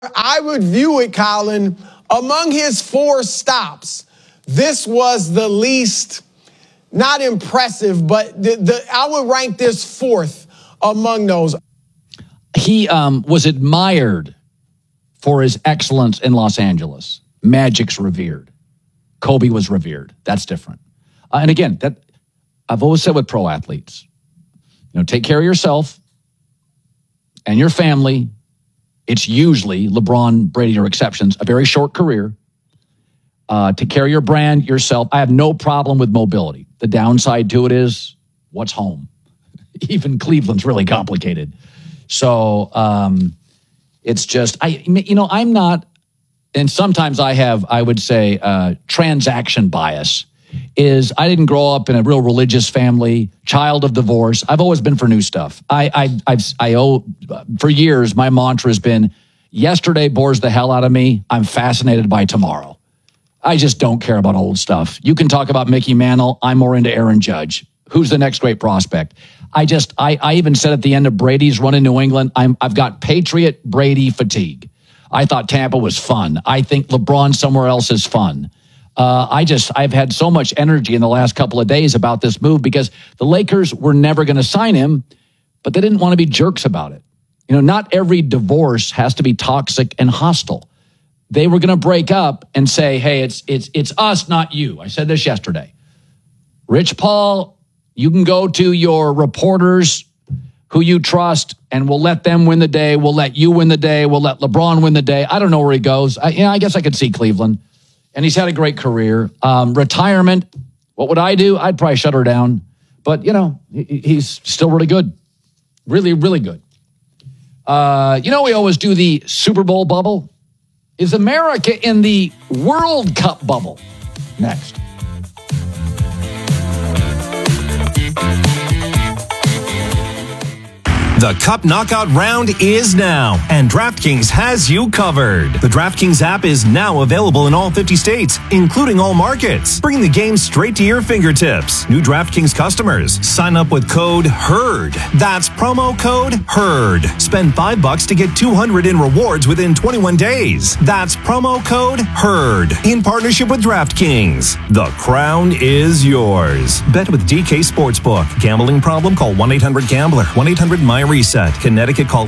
I would view it, Colin, among his 4 stops, this was the least, not impressive, but I would rank this 4th among those. He was admired for his excellence in Los Angeles. Magic's revered. Kobe was revered. That's different. And again, that I've always said with pro athletes, take care of yourself and your family. It's usually, LeBron, Brady are exceptions, a very short career. Take care of your brand, yourself. I have no problem with mobility. The downside to it is, what's home? Even Cleveland's really complicated. So it's just, I'm not, and sometimes I would say, transaction bias. Is I didn't grow up in a real religious family, child of divorce. I've always been for new stuff. For years, my mantra has been, yesterday bores the hell out of me. I'm fascinated by tomorrow. I just don't care about old stuff. You can talk about Mickey Mantle. I'm more into Aaron Judge. Who's the next great prospect? I even said at the end of Brady's run in New England, I've got Patriot Brady fatigue. I thought Tampa was fun. I think LeBron somewhere else is fun. I've had so much energy in the last couple of days about this move because the Lakers were never going to sign him, but they didn't want to be jerks about it. Not every divorce has to be toxic and hostile. They were going to break up and say, hey, it's us, not you. I said this yesterday. Rich Paul, you can go to your reporters who you trust, and we'll let them win the day. We'll let you win the day. We'll let LeBron win the day. I don't know where he goes. I guess I could see Cleveland. And he's had a great career. Retirement, what would I do? I'd probably shut her down. But, he's still really good. Really, really good. We always do the Super Bowl bubble. Is America in the World Cup bubble? Next. The Cup Knockout round is now, and DraftKings has you covered. The DraftKings app is now available in all 50 states, including all markets. Bring the game straight to your fingertips. New DraftKings customers, sign up with code HERD. That's promo code HERD. Spend $5 to get $200 in rewards within 21 days. That's promo code HERD. In partnership with DraftKings. The crown is yours. Bet with DK Sportsbook. Gambling problem? Call 1-800-GAMBLER. 1-800-MyReset. Connecticut, called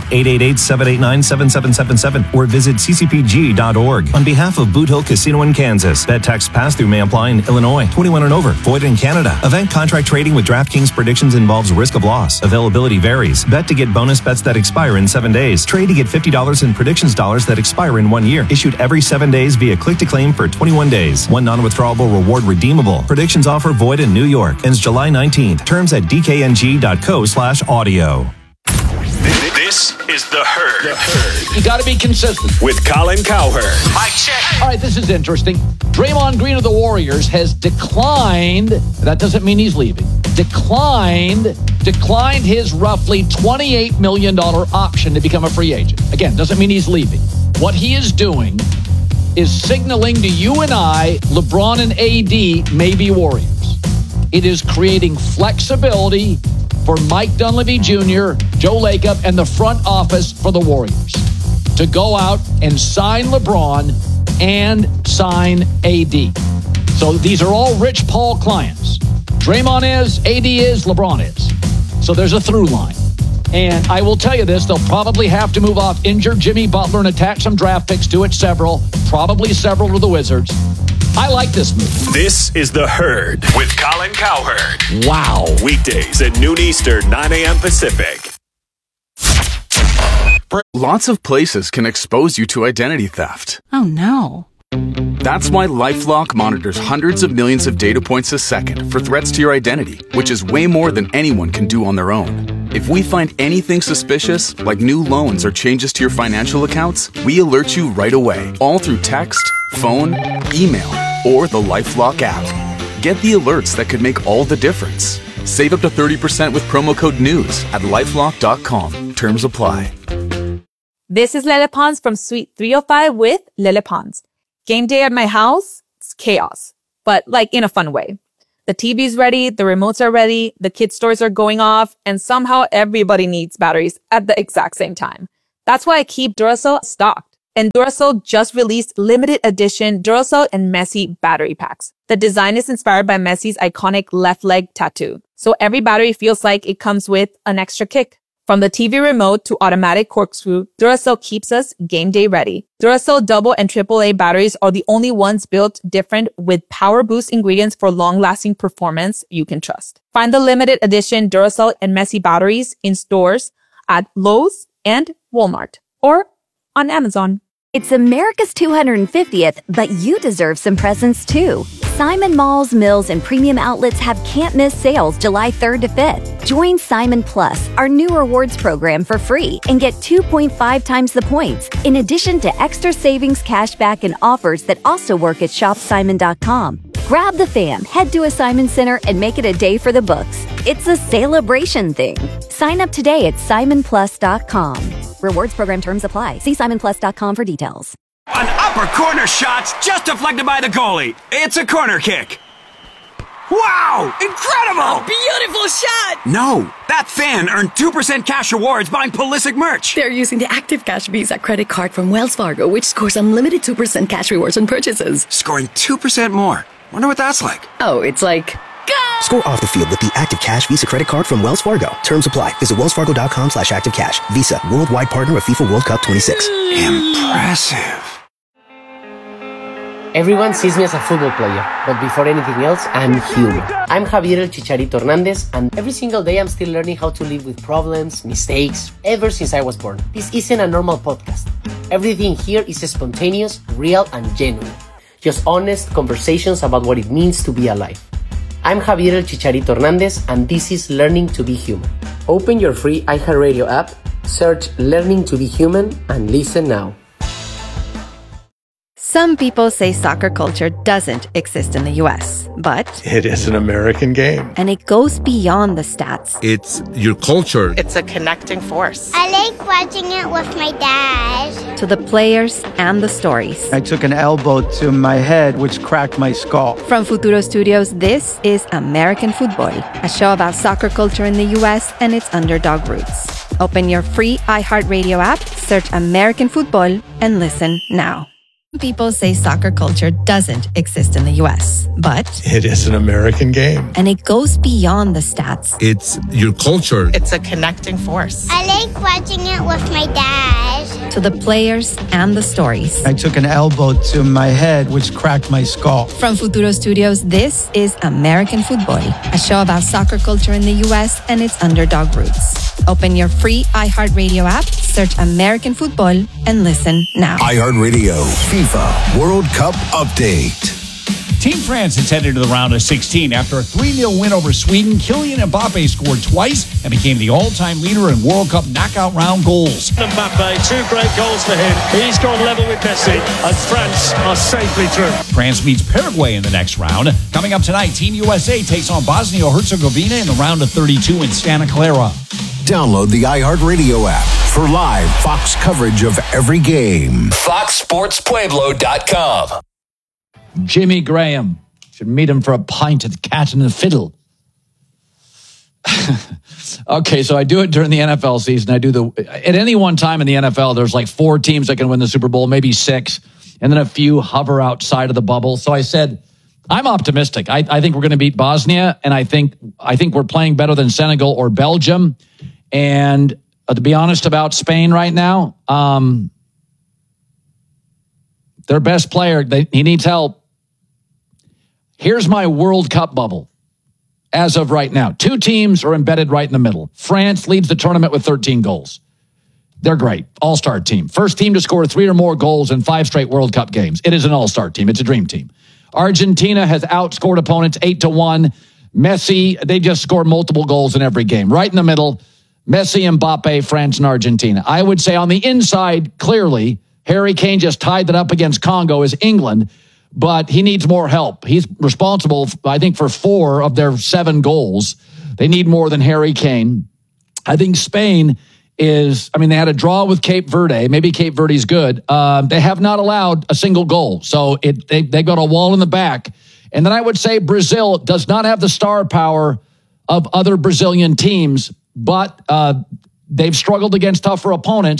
888-789-7777 or visit ccpg.org. On behalf of Boot Hill Casino in Kansas, bet tax pass-through may apply in Illinois. 21 and over. Void in Canada. Event contract trading with DraftKings predictions involves risk of loss. Availability varies. Bet to get bonus bets that expire in 7 days. Trade to get $50 in predictions dollars that expire in 1 year. Issued every 7 days via click-to-claim for 21 days. One non-withdrawable reward redeemable. Predictions offer void in New York. Ends July 19th. Terms at dkng.co/audio. This is The Herd. You got to be consistent. With Colin Cowherd. Mic check. All right, this is interesting. Draymond Green of the Warriors has declined, that doesn't mean he's leaving, declined his roughly $28 million option to become a free agent. Again, doesn't mean he's leaving. What he is doing is signaling to you and I, LeBron and AD may be Warriors. It is creating flexibility for Mike Dunleavy Jr., Joe Lacob, and the front office for the Warriors to go out and sign LeBron and sign AD. So these are all Rich Paul clients. Draymond is, AD is, LeBron is. So there's a through line. And I will tell you this, they'll probably have to move off injured Jimmy Butler and attach some draft picks to it, probably several to the Wizards. I like this move. This is The Herd with Colin Cowherd. Wow. Weekdays at noon Eastern, 9 a.m. Pacific. Lots of places can expose you to identity theft. Oh, no. That's why LifeLock monitors hundreds of millions of data points a second for threats to your identity, which is way more than anyone can do on their own. If we find anything suspicious, like new loans or changes to your financial accounts, we alert you right away, all through text, phone, email, or the LifeLock app. Get the alerts that could make all the difference. Save up to 30% with promo code NEWS at LifeLock.com. Terms apply. This is Lele Pons from Suite 305 with Lele Pons. Game day at my house, it's chaos, but like in a fun way. The TV's ready, the remotes are ready, the kids' toys are going off, and somehow everybody needs batteries at the exact same time. That's why I keep Duracell stocked. And Duracell just released limited edition Duracell and Messi battery packs. The design is inspired by Messi's iconic left leg tattoo. So every battery feels like it comes with an extra kick. From the TV remote to automatic corkscrew, Duracell keeps us game day ready. Duracell double and AAA batteries are the only ones built different with power boost ingredients for long-lasting performance you can trust. Find the limited edition Duracell and Messi batteries in stores at Lowe's and Walmart or on Amazon. It's America's 250th, but you deserve some presents too. Simon Malls, Mills, and premium outlets have can't-miss sales July 3rd to 5th. Join Simon Plus, our new rewards program, for free and get 2.5 times the points, in addition to extra savings, cashback, and offers that also work at shopsimon.com. Grab the fam, head to a Simon Center, and make it a day for the books. It's a celebration thing. Sign up today at simonplus.com. Rewards program terms apply. See simonplus.com for details. An upper corner shot's just deflected by the goalie. It's a corner kick. Wow! Incredible! Beautiful shot! No, that fan earned 2% cash rewards buying Pulisic merch. They're using the Active Cash Visa credit card from Wells Fargo, which scores unlimited 2% cash rewards on purchases. Scoring 2% more. Wonder what that's like. Oh, it's like... Go! Score off the field with the Active Cash Visa credit card from Wells Fargo. Terms apply. Visit wellsfargo.com/activecash. Visa, worldwide partner of FIFA World Cup 26. Impressive. Everyone sees me as a football player, but before anything else, I'm human. I'm Javier El Chicharito Hernandez, and every single day I'm still learning how to live with problems, mistakes, ever since I was born. This isn't a normal podcast. Everything here is spontaneous, real, and genuine. Just honest conversations about what it means to be alive. I'm Javier El Chicharito Hernandez, and this is Learning to be Human. Open your free iHeartRadio app, search Learning to be Human, and listen now. Some people say soccer culture doesn't exist in the U.S., but it is an American game. And it goes beyond the stats. It's your culture. It's a connecting force. I like watching it with my dad. To the players and the stories. I took an elbow to my head, which cracked my skull. From Futuro Studios, this is American Football, a show about soccer culture in the U.S. and its underdog roots. Open your free iHeartRadio app, search American Football, and listen now. People say soccer culture doesn't exist in the U.S., but it is an American game. And it goes beyond the stats. It's your culture. It's a connecting force. I like watching it with my dad. To the players and the stories. I took an elbow to my head, which cracked my skull. From Futuro Studios, this is American Football, a show about soccer culture in the U.S. and its underdog roots. Open your free iHeartRadio app, search American Football, and listen now. iHeartRadio FIFA World Cup Update. Team France is headed to the round of 16 after a 3-0 win over Sweden. Kylian Mbappe scored twice and became the all-time leader in World Cup knockout round goals. Mbappe, 2 great goals for him. He's gone level with Messi, and France are safely through. France meets Paraguay in the next round. Coming up tonight, Team USA takes on Bosnia-Herzegovina in the round of 32 in Santa Clara. Download the iHeartRadio app for live Fox coverage of every game. FoxSportsPueblo.com. Jimmy Graham. Should meet him for a pint at the Cat and the Fiddle. Okay, so I do it during the NFL season. At any one time in the NFL, there's like 4 teams that can win the Super Bowl, maybe 6, and then a few hover outside of the bubble. So I said, I'm optimistic. I think we're going to beat Bosnia, and I think we're playing better than Senegal or Belgium. And to be honest about Spain right now, their best player, he needs help. Here's my World Cup bubble. As of right now, 2 teams are embedded right in the middle. France leads the tournament with 13 goals. They're great. All-star team. First team to score 3 or more goals in 5 straight World Cup games. It is an all-star team. It's a dream team. Argentina has outscored opponents 8-1. Messi, they just scored multiple goals in every game. Right in the middle, Messi, Mbappe, France, and Argentina. I would say on the inside, clearly, Harry Kane just tied that up against Congo as England, but he needs more help. He's responsible, I think, for 4 of their 7 goals. They need more than Harry Kane. I think Spain they had a draw with Cape Verde. Maybe Cape Verde's good. They have not allowed a single goal. So they got a wall in the back. And then I would say Brazil does not have the star power of other Brazilian teams, but they've struggled against tougher opponents.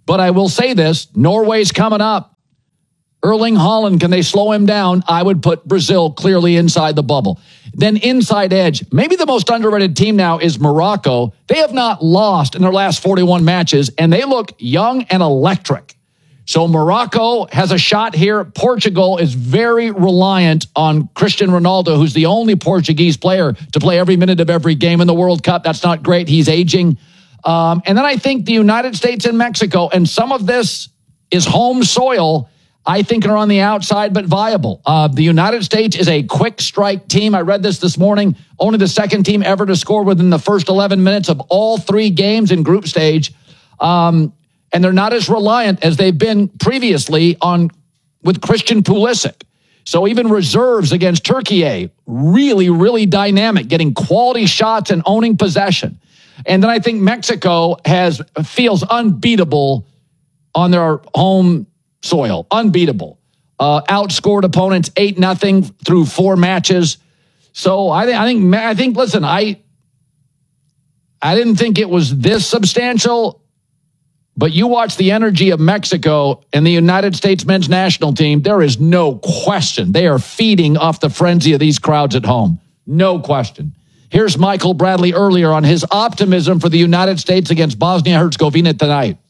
But I will say this, Norway's coming up. Erling Haaland, can they slow him down? I would put Brazil clearly inside the bubble. Then inside edge, maybe the most underrated team now is Morocco. They have not lost in their last 41 matches, and they look young and electric. So Morocco has a shot here. Portugal is very reliant on Cristiano Ronaldo, who's the only Portuguese player to play every minute of every game in the World Cup. That's not great. He's aging. And then I think the United States and Mexico, and some of this is home soil, I think are on the outside, but viable. The United States is a quick strike team. I read this morning, only the second team ever to score within the first 11 minutes of all 3 games in group stage. And they're not as reliant as they've been previously with Christian Pulisic. So even reserves against Turkey, really, really dynamic, getting quality shots and owning possession. And then I think Mexico feels unbeatable on their home soil. Unbeatable. Outscored opponents 8-0 through 4 matches. So I think. Listen, I didn't think it was this substantial. But you watch the energy of Mexico and the United States men's national team, there is no question. They are feeding off the frenzy of these crowds at home. No question. Here's Michael Bradley earlier on his optimism for the United States against Bosnia-Herzegovina tonight.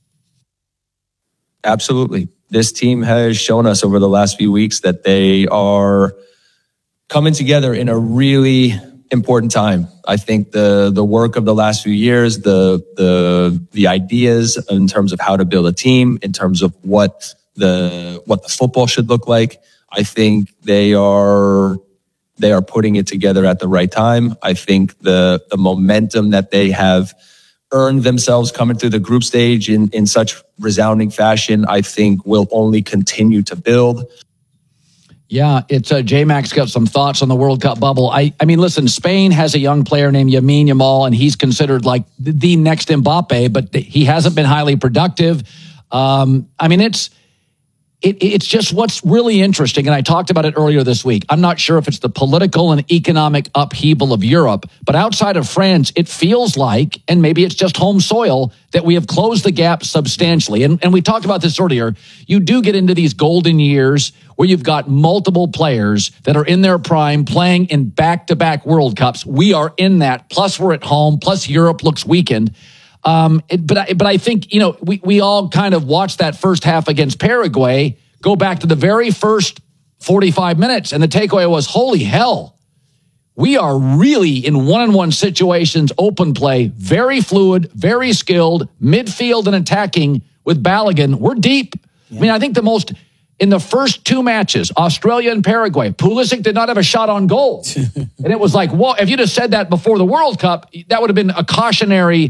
Absolutely. This team has shown us over the last few weeks that they are coming together in a really important time. I think the work of the last few years, the ideas in terms of how to build a team, in terms of what the football should look like, I think they are putting it together at the right time. I think the momentum that they have earned themselves coming through the group stage in such resounding fashion, I think will only continue to build. Yeah, it's J-Max got some thoughts on the World Cup bubble. I mean, listen, Spain has a young player named Lamine Yamal, and he's considered like the next Mbappe, but he hasn't been highly productive. I mean, it's just what's really interesting, and I talked about it earlier this week. I'm not sure if it's the political and economic upheaval of Europe, but outside of France, it feels like, and maybe it's just home soil, that we have closed the gap substantially. And we talked about this earlier. You do get into these golden years where you've got multiple players that are in their prime playing in back-to-back World Cups. We are in that. Plus, we're at home. Plus, Europe looks weakened. But I think, we all kind of watched that first half against Paraguay, go back to the very first 45 minutes, and the takeaway was, holy hell, we are really in one-on-one situations, open play, very fluid, very skilled, midfield and attacking with Balogun. We're deep. Yeah. I mean, I think in the first 2 matches, Australia and Paraguay, Pulisic did not have a shot on goal. And it was like, whoa, if you'd have said that before the World Cup, that would have been a cautionary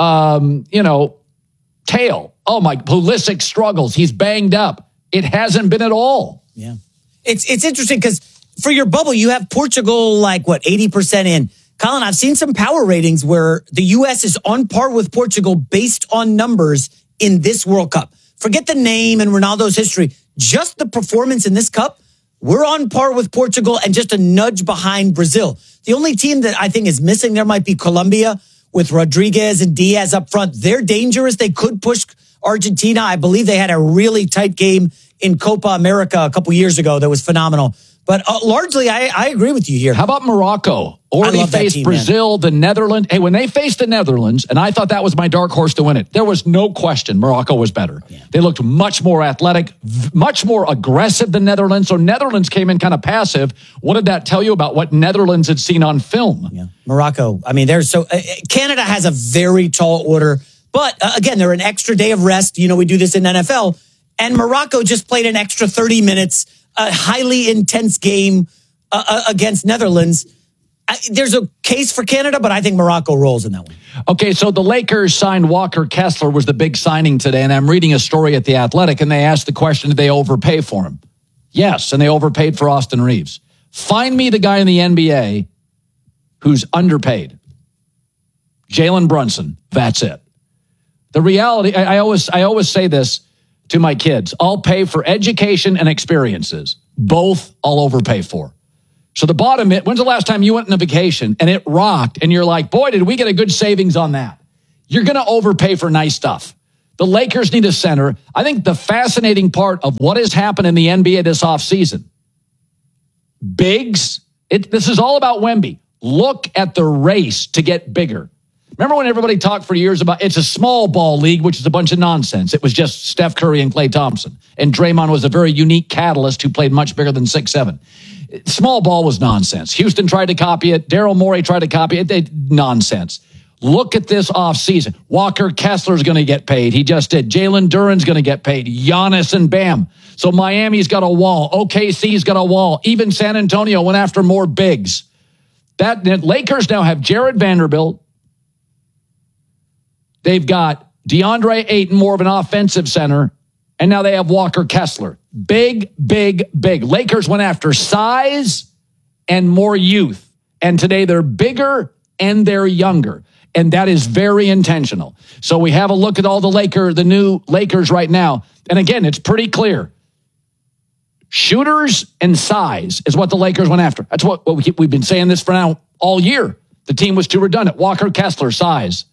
tale. Oh my, Pulisic struggles. He's banged up. It hasn't been at all. Yeah. It's interesting because for your bubble, you have Portugal 80% in. Colin, I've seen some power ratings where the U.S. is on par with Portugal based on numbers in this World Cup. Forget the name and Ronaldo's history. Just the performance in this cup, we're on par with Portugal and just a nudge behind Brazil. The only team that I think is missing there might be Colombia with Rodriguez and Diaz up front. They're dangerous. They could push Argentina. I believe they had a really tight game in Copa America a couple years ago that was phenomenal. But largely, I agree with you here. How about Morocco? Already faced Brazil, the Netherlands. Hey, when they faced the Netherlands, and I thought that was my dark horse to win it, there was no question Morocco was better. Yeah. They looked much more athletic, much more aggressive than Netherlands. So Netherlands came in kind of passive. What did that tell you about what Netherlands had seen on film? Yeah. Morocco, I mean, Canada has a very tall order. But again, they're an extra day of rest. We do this in NFL. And Morocco just played an extra 30 minutes, a highly intense game against Netherlands. There's a case for Canada, but I think Morocco rolls in that one. Okay, so the Lakers signed Walker Kessler, was the big signing today. And I'm reading a story at The Athletic, and they asked the question, did they overpay for him? Yes, and they overpaid for Austin Reeves. Find me the guy in the NBA who's underpaid. Jalen Brunson, that's it. The reality, I always say this to my kids. I'll pay for education and experiences. Both I'll overpay for. So the bottom, when's the last time you went on a vacation and it rocked and you're like, boy, did we get a good savings on that? You're going to overpay for nice stuff. The Lakers need a center. I think the fascinating part of what has happened in the NBA this offseason, bigs, this is all about Wemby. Look at the race to get bigger. Remember when everybody talked for years about it's a small ball league, which is a bunch of nonsense. It was just Steph Curry and Klay Thompson. And Draymond was a very unique catalyst who played much bigger than 6'7". Small ball was nonsense. Houston tried to copy it. Daryl Morey tried to copy it. Nonsense. Look at this offseason. Walker Kessler's going to get paid. He just did. Jalen Duren's going to get paid. Giannis and Bam. So Miami's got a wall. OKC's got a wall. Even San Antonio went after more bigs. The Lakers now have Jared Vanderbilt. They've got DeAndre Ayton, more of an offensive center. And now they have Walker Kessler. Big, big, big. Lakers went after size and more youth. And today they're bigger and they're younger. And that is very intentional. So we have a look at all the new Lakers right now. And again, it's pretty clear. Shooters and size is what the Lakers went after. That's what we've been saying this for now all year. The team was too redundant. Walker Kessler, size.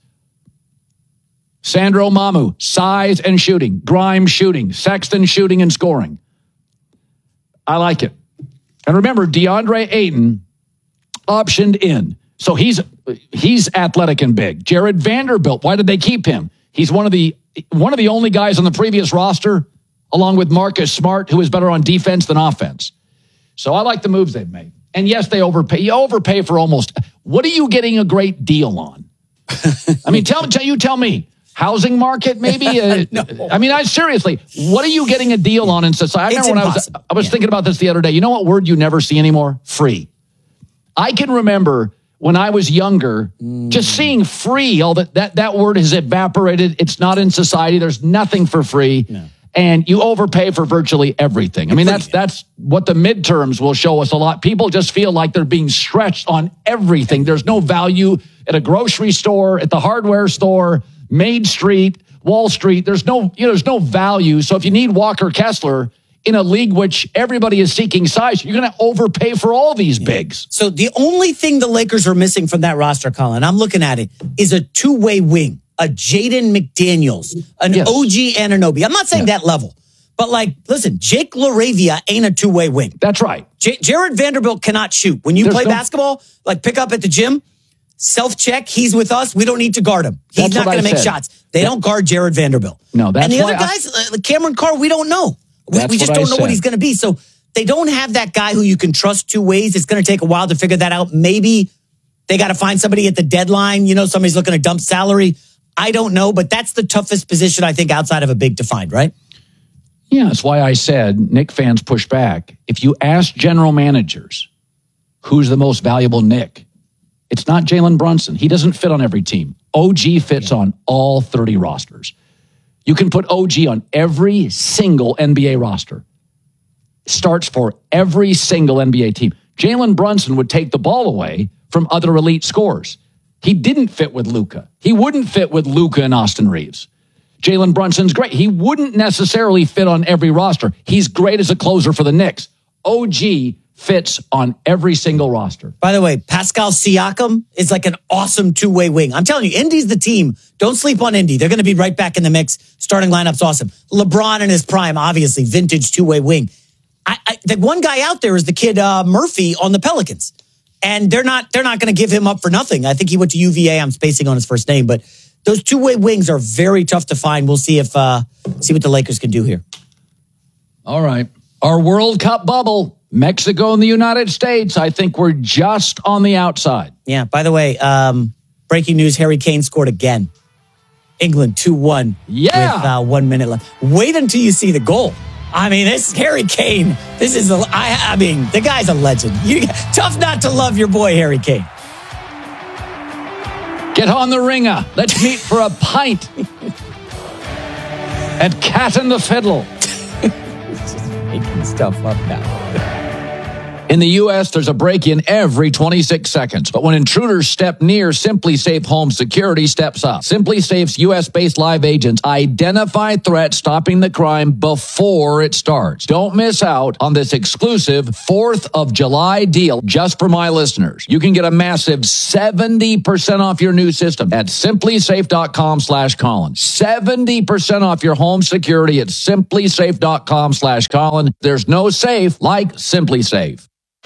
Sandro Mamu, size and shooting. Grimes shooting. Sexton shooting and scoring. I like it. And remember, DeAndre Ayton optioned in. So he's athletic and big. Jared Vanderbilt, why did they keep him? He's one of the only guys on the previous roster, along with Marcus Smart, who is better on defense than offense. So I like the moves they've made. And yes, they overpay. You overpay for almost. What are you getting a great deal on? I mean, tell me. Housing market, maybe? No. I mean, seriously, what are you getting a deal on in society? I remember when I was thinking about this the other day. You know what word you never see anymore? Free. I can remember when I was younger, just seeing free, all that word has evaporated. It's not in society. There's nothing for free. No. And you overpay for virtually everything. I mean, that's what the midterms will show us a lot. People just feel like they're being stretched on everything. There's no value at a grocery store, at the hardware store, Main Street, Wall Street. There's no value. So if you need Walker Kessler in a league which everybody is seeking size, you're going to overpay for all these bigs. So the only thing the Lakers are missing from that roster, Colin, I'm looking at it, is a two-way wing, a Jaden McDaniels, an OG Anunoby. I'm not saying that level, but listen, Jake LaRavia ain't a two-way wing. That's right. Jared Vanderbilt cannot shoot. When you play basketball, pick up at the gym, self-check, he's with us. We don't need to guard him. He's not going to make shots. They don't guard Jared Vanderbilt. No, that's and the other guys, Cameron Carr, we don't know. We just don't know what he's going to be. So they don't have that guy who you can trust two ways. It's going to take a while to figure that out. Maybe they got to find somebody at the deadline. Somebody's looking to dump salary. I don't know, but that's the toughest position, I think, outside of a big to find, right? Yeah, that's why I said Knick fans push back. If you ask general managers who's the most valuable Knick, it's not Jalen Brunson. He doesn't fit on every team. OG fits on all 30 rosters. You can put OG on every single NBA roster. Starts for every single NBA team. Jalen Brunson would take the ball away from other elite scorers. He didn't fit with Luka. He wouldn't fit with Luka and Austin Reeves. Jalen Brunson's great. He wouldn't necessarily fit on every roster. He's great as a closer for the Knicks. OG fits on every single roster. By the way, Pascal Siakam is like an awesome two-way wing. I'm telling you, Indy's the team. Don't sleep on Indy. They're going to be right back in the mix. Starting lineup's awesome. LeBron in his prime, obviously, vintage two-way wing. The one guy out there is the kid Murphy on the Pelicans. And they're not going to give him up for nothing. I think he went to UVA. I'm spacing on his first name, but those two-way wings are very tough to find. We'll see see what the Lakers can do here. All right. Our World Cup bubble, Mexico and the United States, I think we're just on the outside. Yeah, by the way, breaking news, Harry Kane scored again. England 2-1 with 1 minute left. Wait until you see the goal. I mean, this Harry Kane, the guy's a legend. Tough not to love your boy, Harry Kane. Get on the ringer. Let's meet for a pint at Cat and the Fiddle. Just making stuff up now. In the U.S., there's a break-in every 26 seconds. But when intruders step near, SimpliSafe Home Security steps up. SimpliSafe's U.S.-based live agents identify threats, stopping the crime before it starts. Don't miss out on this exclusive 4th of July deal just for my listeners. You can get a massive 70% off your new system at SimpliSafe.com/Colin. 70% off your home security at SimpliSafe.com/Colin. There's no safe like SimpliSafe.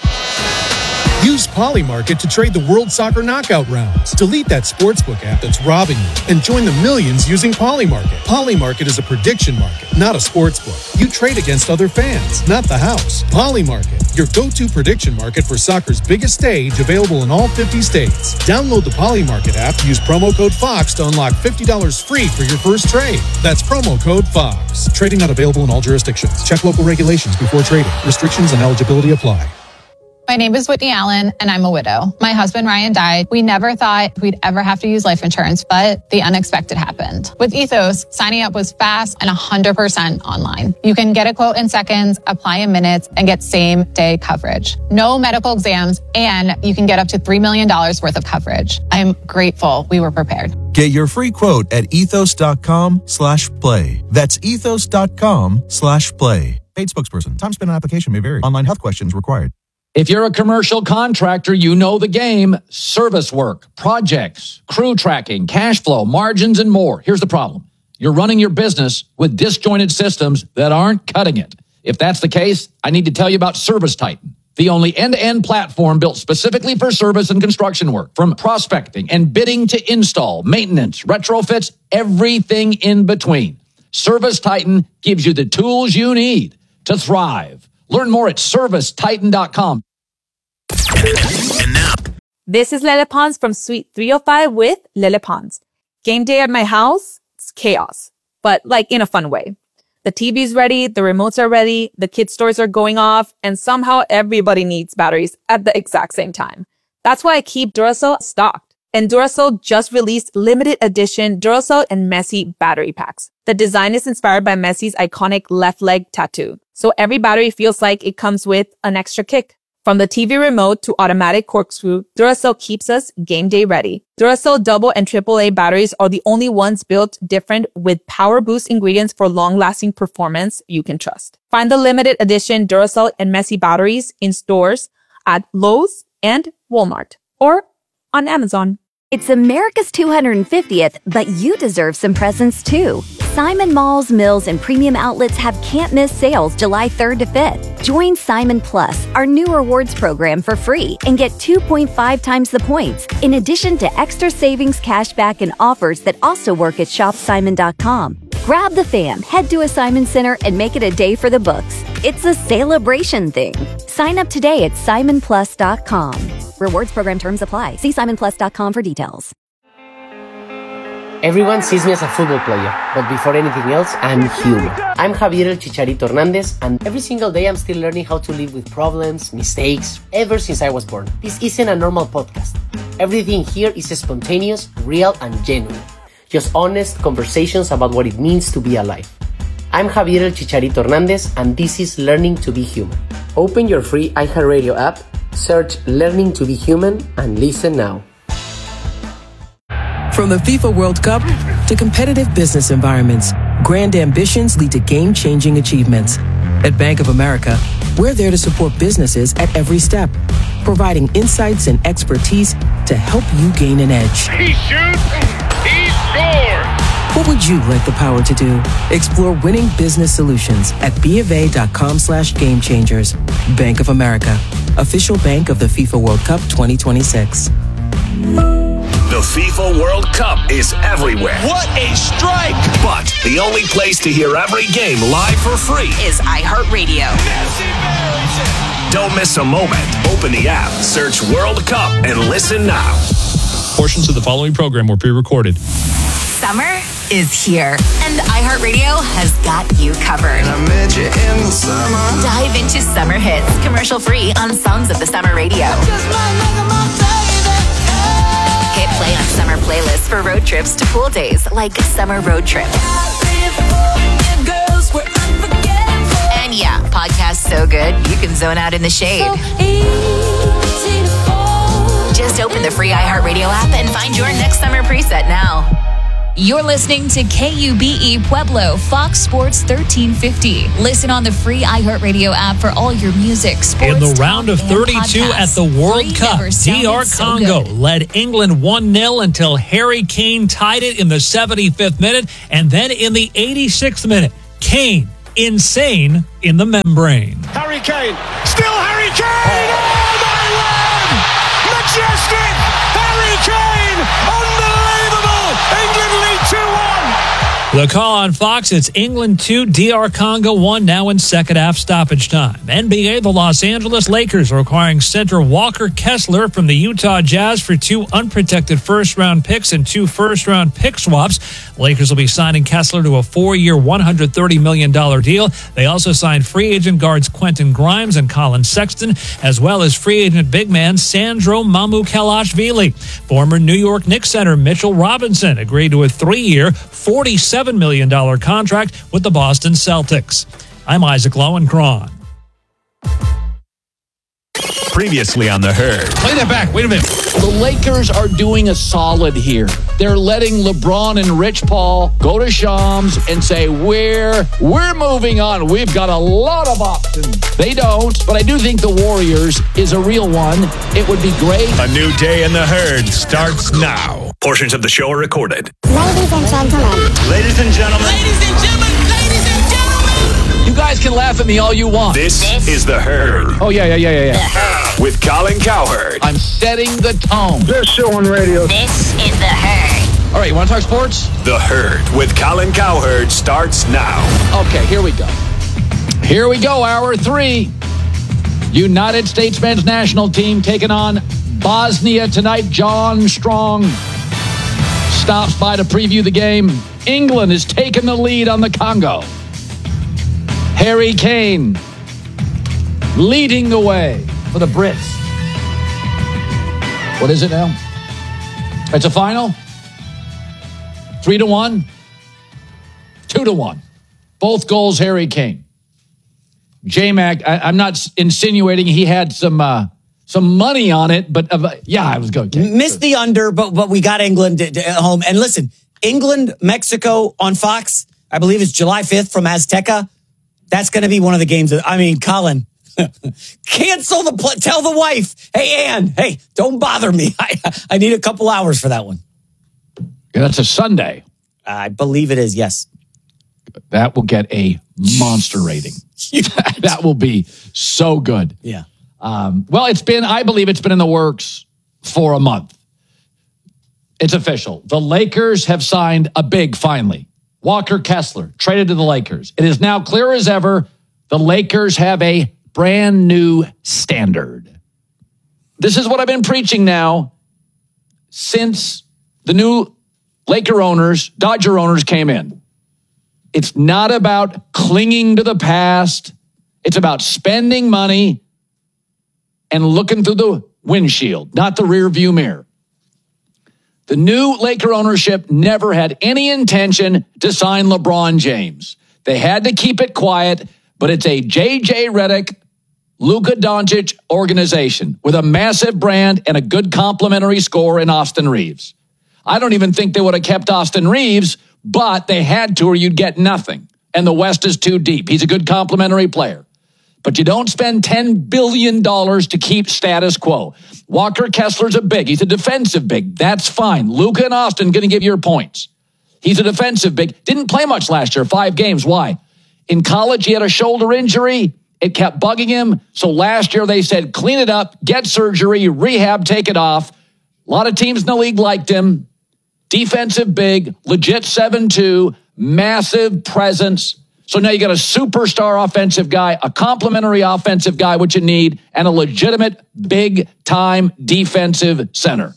Use Polymarket to trade the World Soccer Knockout rounds. Delete that sportsbook app that's robbing you and join the millions using Polymarket. Polymarket is a prediction market, not a sportsbook. You trade against other fans, not the house. Polymarket, your go-to prediction market for soccer's biggest stage, available in all 50 states. Download the Polymarket app, use promo code FOX to unlock $50 free for your first trade. That's promo code FOX. Trading not available in all jurisdictions. Check local regulations before trading. Restrictions and eligibility apply. My name is Whitney Allen, and I'm a widow. My husband, Ryan, died. We never thought we'd ever have to use life insurance, but the unexpected happened. With Ethos, signing up was fast and 100% online. You can get a quote in seconds, apply in minutes, and get same-day coverage. No medical exams, and you can get up to $3 million worth of coverage. I'm grateful we were prepared. Get your free quote at ethos.com/play. That's ethos.com/play. Paid spokesperson. Time spent on application may vary. Online health questions required. If you're a commercial contractor, you know the game. Service work, projects, crew tracking, cash flow, margins, and more. Here's the problem. You're running your business with disjointed systems that aren't cutting it. If that's the case, I need to tell you about ServiceTitan, the only end-to-end platform built specifically for service and construction work. From prospecting and bidding to install, maintenance, retrofits, everything in between. ServiceTitan gives you the tools you need to thrive. Learn more at ServiceTitan.com. And now, this is Lele Pons from Suite 305 with Lele Pons. Game day at my house, it's chaos, but like in a fun way. The TV's ready, the remotes are ready, the kids' toys are going off, and somehow everybody needs batteries at the exact same time. That's why I keep Duracell stocked. And Duracell just released limited edition Duracell and Messi battery packs. The design is inspired by Messi's iconic left leg tattoo. So every battery feels like it comes with an extra kick. From the TV remote to automatic corkscrew, Duracell keeps us game day ready. Duracell double and AAA batteries are the only ones built different with power boost ingredients for long-lasting performance you can trust. Find the limited edition Duracell and Messi batteries in stores at Lowe's and Walmart or on Amazon. It's America's 250th, but you deserve some presents too. Simon Malls, Mills, and Premium Outlets have can't-miss sales July 3rd to 5th. Join Simon Plus, our new rewards program, for free and get 2.5 times the points, in addition to extra savings, cashback, and offers that also work at shopsimon.com. Grab the fam, head to a Simon Center, and make it a day for the books. It's a celebration thing. Sign up today at simonplus.com. Rewards program terms apply. See simonplus.com for details. Everyone sees me as a football player, but before anything else, I'm human. I'm Javier El Chicharito Hernandez, and every single day I'm still learning how to live with problems, mistakes, ever since I was born. This isn't a normal podcast. Everything here is spontaneous, real, and genuine. Just honest conversations about what it means to be alive. I'm Javier El Chicharito Hernandez, and this is Learning to Be Human. Open your free iHeartRadio app, search Learning to Be Human, and listen now. From the FIFA World Cup to competitive business environments, grand ambitions lead to game-changing achievements. At Bank of America, we're there to support businesses at every step, providing insights and expertise to help you gain an edge. He shoots, he scores! What would you like the power to do? Explore winning business solutions at BofA.com/gamechangers. Bank of America, official bank of the FIFA World Cup 2026. The FIFA World Cup is everywhere. What a strike! But the only place to hear every game live for free is iHeartRadio. Don't miss a moment. Open the app, search World Cup, and listen now. Portions of the following program were pre-recorded. Summer is here, and iHeartRadio has got you covered. I met you in the summer. Dive into summer hits, commercial-free on Songs of the Summer Radio. Hit play on summer playlists for road trips to pool days, like Summer Road Trip. And yeah, podcasts so good, you can zone out in the shade. Just open the free iHeartRadio app and find your next summer preset now. You're listening to KUBE Pueblo, Fox Sports 1350. Listen on the free iHeartRadio app for all your music, sports, in the round of 32 at the World Cup, DR Congo led England 1-0 until Harry Kane tied it in the 75th minute. And then in the 86th minute, Kane, insane in the membrane. Harry Kane, still Harry Kane! Oh, my word! Majestic! Harry Kane! Unbelievable! England lead 2-1! The call on Fox, it's England 2, DR Congo 1, now in second half stoppage time. NBA, the Los Angeles Lakers are acquiring center Walker Kessler from the Utah Jazz for 2 unprotected first-round picks and 2 first-round pick swaps. Lakers will be signing Kessler to a 4-year, $130 million deal. They also signed free agent guards Quentin Grimes and Colin Sexton, as well as free agent big man Sandro Mamukelashvili. Former New York Knicks center Mitchell Robinson agreed to a 3-year, $47 million contract with the Boston Celtics. I'm Isaac Lowenkron. Previously on The Herd. Play that back. Wait a minute. The Lakers are doing a solid here. They're letting LeBron and Rich Paul go to Shams and say, we're moving on. We've got a lot of options. They don't, but I do think the Warriors is a real one. It would be great. A new day in The Herd starts now. Portions of the show are recorded. Ladies and gentlemen. Ladies and gentlemen. Ladies and gentlemen. Ladies and gentlemen. You guys can laugh at me all you want. This is The Herd. Oh, yeah. With Colin Cowherd. I'm setting the tone. Best show on radio. This is The Herd. All right, you want to talk sports? The Herd with Colin Cowherd starts now. Okay, here we go. Here we go, hour 3. United States men's national team taking on Bosnia tonight. John Strong stops by to preview the game. England is taking the lead on the Congo. Harry Kane leading the way for the Brits. What is it now? It's a final? 3-1? 2-1. Both goals, Harry Kane. J-Mac, I'm not insinuating he had some money on it, but yeah, I was going. Missed the under, but we got England at home. And listen, England, Mexico on Fox, I believe it's July 5th from Azteca. That's going to be one of the games. Colin, cancel the play. Tell the wife, hey, Ann, hey, don't bother me. I need a couple hours for that one. Yeah, that's a Sunday. I believe it is, yes. That will get a monster rating. That will be so good. Yeah. Well, I believe it's been in the works for a month. It's official. The Lakers have signed a big, finally. Walker Kessler traded to the Lakers. It is now clear as ever the Lakers have a brand new standard. This is what I've been preaching now since the new Dodger owners came in. It's not about clinging to the past. It's about spending money and looking through the windshield, not the rear view mirror. The new Laker ownership never had any intention to sign LeBron James. They had to keep it quiet, but it's a J.J. Redick, Luka Doncic organization with a massive brand and a good complimentary scorer in Austin Reeves. I don't even think they would have kept Austin Reeves, but they had to or you'd get nothing. And the West is too deep. He's a good complimentary player. But you don't spend $10 billion to keep status quo. Walker Kessler's a big. He's a defensive big. That's fine. Luka and Austin going to give your points. He's a defensive big. Didn't play much last year, 5 games. Why? In college, he had a shoulder injury. It kept bugging him. So last year, they said, clean it up, get surgery, rehab, take it off. A lot of teams in the league liked him. Defensive big, legit 7'2", massive presence. So now you got a superstar offensive guy, a complimentary offensive guy, which you need, and a legitimate big-time defensive center.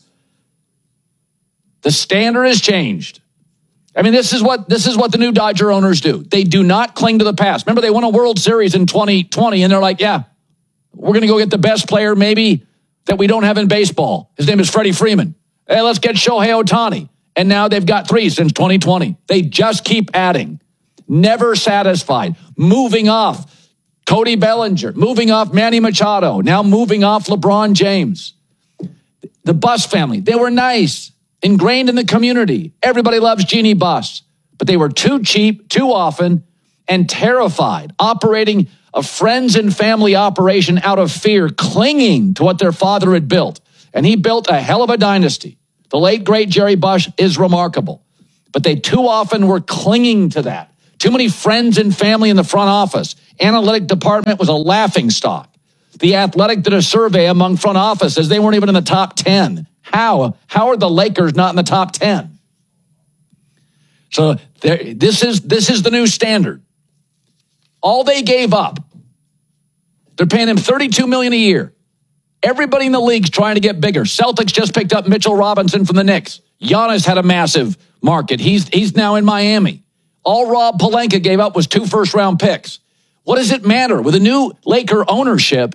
The standard has changed. I mean, this is what the new Dodger owners do. They do not cling to the past. Remember, they won a World Series in 2020, and they're like, yeah, we're going to go get the best player maybe that we don't have in baseball. His name is Freddie Freeman. Hey, let's get Shohei Ohtani. And now they've got 3 since 2020. They just keep adding. Never satisfied. Moving off. Cody Bellinger, moving off Manny Machado, now moving off LeBron James. The Buss family, they were nice, ingrained in the community. Everybody loves Jeannie Buss, but they were too cheap, too often, and terrified, operating a friends and family operation out of fear, clinging to what their father had built. And he built a hell of a dynasty. The late, great Jerry Buss is remarkable. But they too often were clinging to that. Too many friends and family in the front office. Analytic department was a laughingstock. The Athletic did a survey among front offices. They weren't even in the top 10. How are the Lakers not in the top 10? So this is the new standard. All they gave up, they're paying him $32 million a year. Everybody in the league's trying to get bigger. Celtics just picked up Mitchell Robinson from the Knicks. Giannis had a massive market. He's now in Miami. All Rob Pelinka gave up was 2 first-round picks. What does it matter? With a new Laker ownership,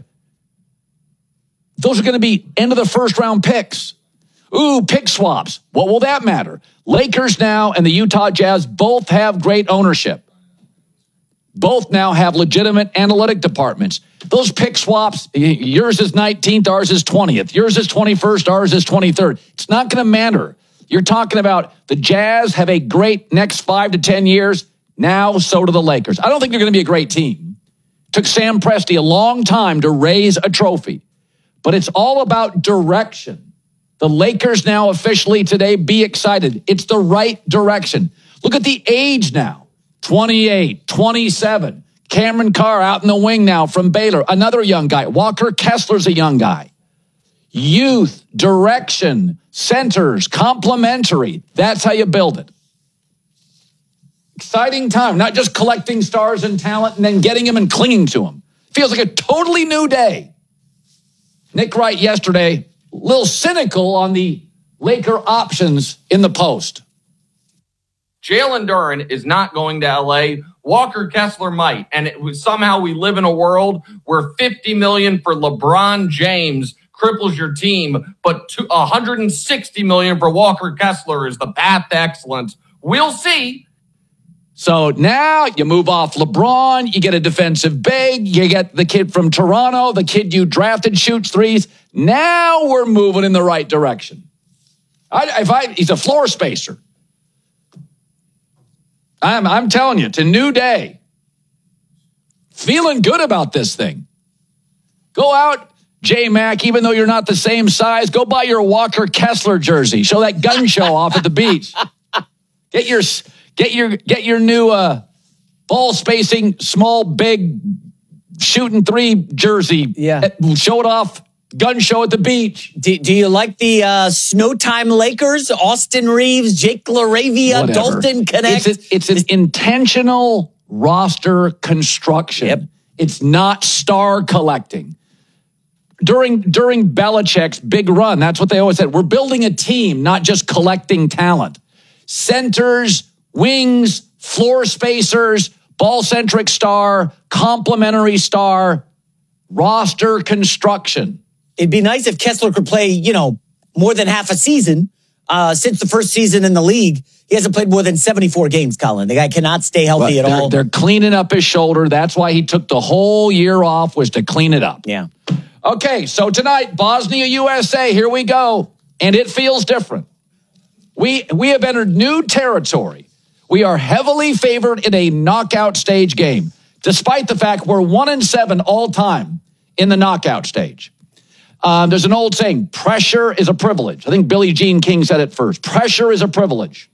those are going to be end of the first-round picks. Ooh, pick swaps. What will that matter? Lakers now and the Utah Jazz both have great ownership. Both now have legitimate analytic departments. Those pick swaps, yours is 19th, ours is 20th. Yours is 21st, ours is 23rd. It's not going to matter. You're talking about the Jazz have a great next 5 to 10 years. Now, so do the Lakers. I don't think they're going to be a great team. It took Sam Presti a long time to raise a trophy. But it's all about direction. The Lakers now officially today, be excited. It's the right direction. Look at the age now. 28, 27. Cameron Carr out in the wing now from Baylor. Another young guy. Walker Kessler's a young guy. Youth, direction, centers, complementary. That's how you build it. Exciting time. Not just collecting stars and talent and then getting them and clinging to them. Feels like a totally new day. Nick Wright yesterday, a little cynical on the Laker options in the Post. Jalen Duren is not going to L.A. Walker Kessler might. And somehow we live in a world where $50 million for LeBron James cripples your team, but $160 million for Walker Kessler is the path to excellence. We'll see. So now you move off LeBron, you get a defensive big, you get the kid from Toronto, the kid you drafted shoots threes. Now we're moving in the right direction. He's a floor spacer. I'm telling you, it's a new day. Feeling good about this thing. Go out, J-Mac, even though you're not the same size, go buy your Walker Kessler jersey. Show that gun show off at the beach. Get your new ball spacing, small, big, shooting three jersey. Yeah. Show it off. Gun show at the beach. Do you like the Snowtime Lakers? Austin Reeves, Jake LaRavia, Dalton Connect? It's an intentional roster construction. Yep. It's not star collecting. During Belichick's big run, that's what they always said. We're building a team, not just collecting talent. Centers, wings, floor spacers, ball-centric star, complementary star, roster construction. It'd be nice if Kessler could play, more than half a season. Since the first season in the league, he hasn't played more than 74 games, Colin. The guy cannot stay healthy at all. They're cleaning up his shoulder. That's why he took the whole year off, was to clean it up. Yeah. Okay, so tonight, Bosnia, USA, here we go. And it feels different. We have entered new territory. We are heavily favored in a knockout stage game, despite the fact we're 1-7 all time in the knockout stage. There's an old saying, pressure is a privilege. I think Billie Jean King said it first. Pressure is a privilege.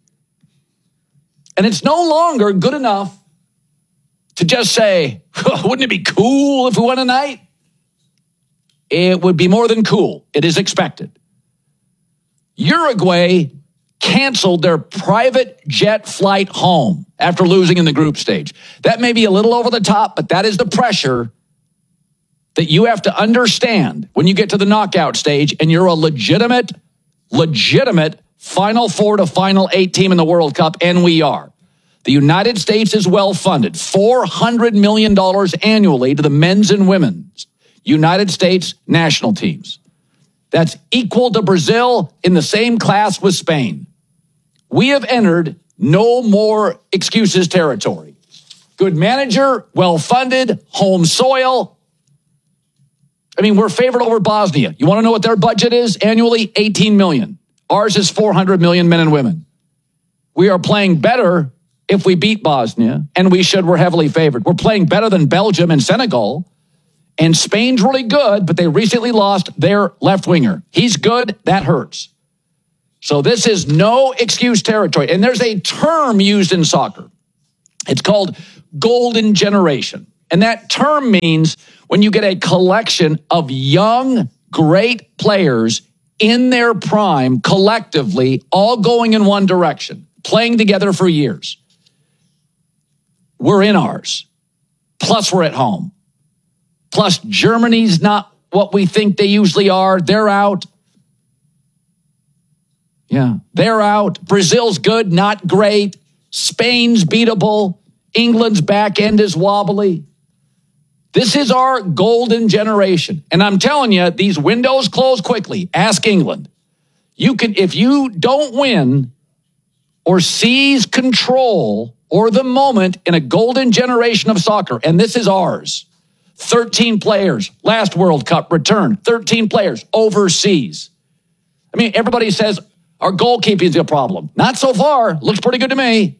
And it's no longer good enough to just say, wouldn't it be cool if we won tonight? It would be more than cool. It is expected. Uruguay canceled their private jet flight home after losing in the group stage. That may be a little over the top, but that is the pressure that you have to understand when you get to the knockout stage and you're a legitimate Final Four to Final 8 team in the World Cup, and we are. The United States is well funded, $400 million annually to the men's and women's United States national teams. That's equal to Brazil in the same class with Spain. We have entered no more excuses territory. Good manager, well-funded, home soil. I mean, we're favored over Bosnia. You want to know what their budget is annually? $18 million. Ours is $400 million, men and women. We are playing better if we beat Bosnia, and we should. We're heavily favored. We're playing better than Belgium and Senegal, and Spain's really good, but they recently lost their left winger. He's good. That hurts. So this is no excuse territory. And there's a term used in soccer. It's called golden generation. And that term means when you get a collection of young, great players in their prime, collectively, all going in one direction, playing together for years. We're in ours. Plus, we're at home. Plus, Germany's not what we think they usually are. They're out. Yeah, they're out. Brazil's good, not great. Spain's beatable. England's back end is wobbly. This is our golden generation. And I'm telling you, these windows close quickly. Ask England. You can, if you don't win or seize control or the moment in a golden generation of soccer, and this is ours, 13 players, last World Cup return, 13 players overseas. I mean, everybody says our goalkeeping is a problem. Not so far. Looks pretty good to me.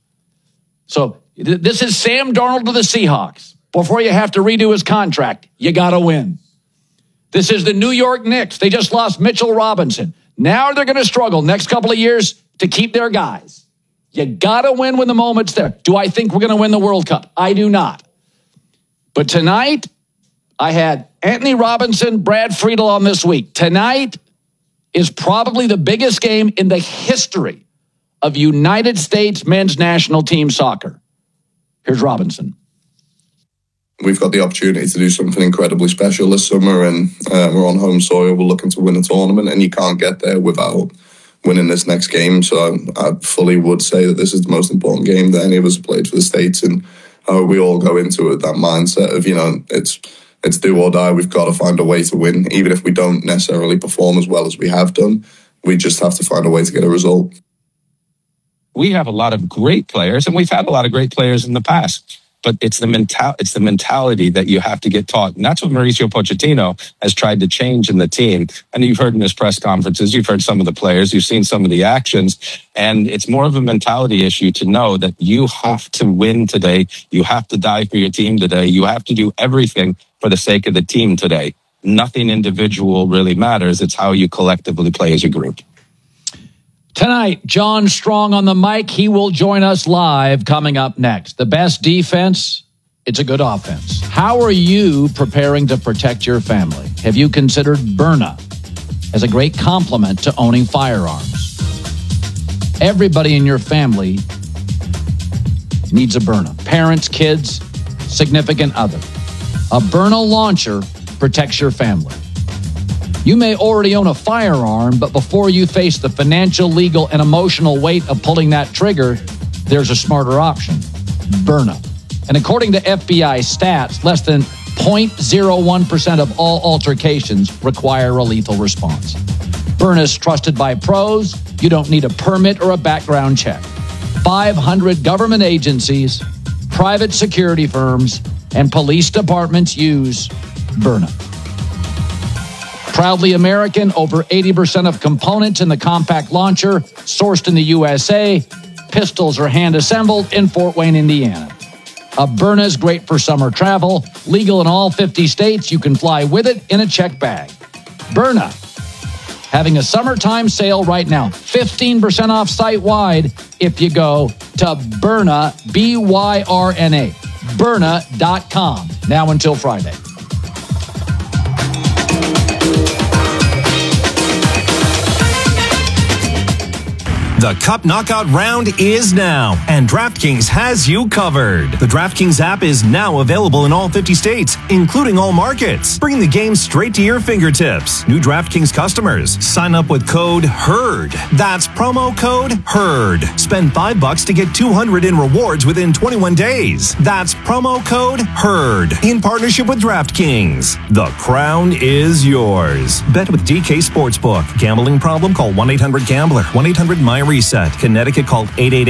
So this is Sam Darnold to the Seahawks. Before you have to redo his contract, you got to win. This is the New York Knicks. They just lost Mitchell Robinson. Now they're going to struggle next couple of years to keep their guys. You got to win when the moment's there. Do I think we're going to win the World Cup? I do not. But tonight, I had Anthony Robinson, Brad Friedel on this week. Tonight is probably the biggest game in the history of United States men's national team soccer. Here's Robinson. We've got the opportunity to do something incredibly special this summer, and we're on home soil. We're looking to win a tournament, and you can't get there without winning this next game. So I fully would say that this is the most important game that any of us have played for the States, and we all go into it that mindset of, it's do or die. We've got to find a way to win, even if we don't necessarily perform as well as we have done. We just have to find a way to get a result. We have a lot of great players, and we've had a lot of great players in the past. But it's the mentality that you have to get taught. And that's what Mauricio Pochettino has tried to change in the team. And you've heard in his press conferences, you've heard some of the players, you've seen some of the actions. And it's more of a mentality issue to know that you have to win today. You have to die for your team today. You have to do everything for the sake of the team today. Nothing individual really matters. It's how you collectively play as a group. Tonight, John Strong on the mic. He will join us live coming up next. The best defense, it's a good offense. How are you preparing to protect your family? Have you considered Byrna as a great complement to owning firearms? Everybody in your family needs a Byrna. Parents, kids, significant other. A Byrna launcher protects your family. You may already own a firearm, but before you face the financial, legal, and emotional weight of pulling that trigger, there's a smarter option, Byrna. And according to FBI stats, less than 0.01% of all altercations require a lethal response. Byrna is trusted by pros. You don't need a permit or a background check. 500 government agencies, private security firms, and police departments use Byrna. Proudly American, over 80% of components in the compact launcher sourced in the USA. Pistols are hand-assembled in Fort Wayne, Indiana. A Byrna is great for summer travel. Legal in all 50 states. You can fly with it in a check bag. Byrna, having a summertime sale right now. 15% off site-wide if you go to Byrna, B-Y-R-N-A, Byrna.com, now until Friday. The Cup Knockout Round is now, and DraftKings has you covered. The DraftKings app is now available in all 50 states, including all markets. Bring the game straight to your fingertips. New DraftKings customers, sign up with code HERD. That's promo code HERD. Spend $5 to get $200 in rewards within 21 days. That's promo code HERD. In partnership with DraftKings. The crown is yours. Bet with DK Sportsbook. Gambling problem? Call 1-800-GAMBLER. 1-800-MY reset. Connecticut, call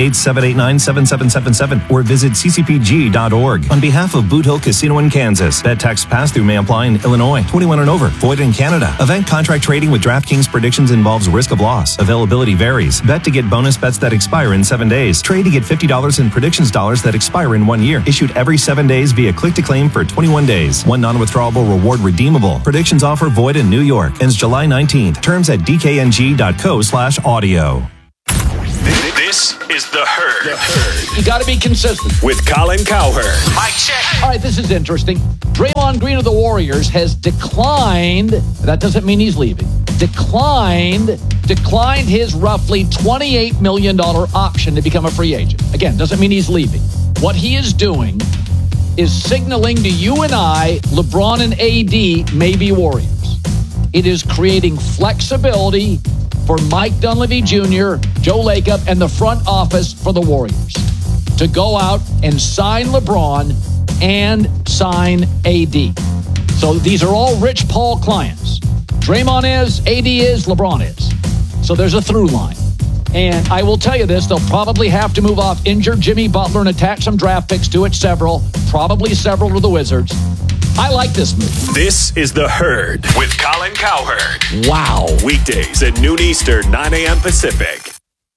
888-789-7777 or visit ccpg.org. On behalf of Boot Hill Casino in Kansas, bet tax pass-through may apply in Illinois. 21 and over. Void in Canada. Event contract trading with DraftKings predictions involves risk of loss. Availability varies. Bet to get bonus bets that expire in 7 days. Trade to get $50 in predictions dollars that expire in 1 year. Issued every 7 days via click-to-claim for 21 days. One non-withdrawable reward redeemable. Predictions offer void in New York. Ends July 19th. Terms at dkng.co/audio. This is The Herd. You got to be consistent. With Colin Cowherd. Mic check. All right, this is interesting. Draymond Green of the Warriors has declined, that doesn't mean he's leaving, declined his roughly $28 million option to become a free agent. Again, doesn't mean he's leaving. What he is doing is signaling to you and I, LeBron and AD may be Warriors. It is creating flexibility for Mike Dunleavy Jr., Joe Lacob, and the front office for the Warriors to go out and sign LeBron and sign AD. So these are all Rich Paul clients. Draymond is, AD is, LeBron is. So there's a through line. And I will tell you this, they'll probably have to move off injured Jimmy Butler and attach some draft picks to it, probably several to the Wizards. I like this move. This is The Herd with Colin Cowherd. Wow. Weekdays at noon Eastern, 9 a.m. Pacific.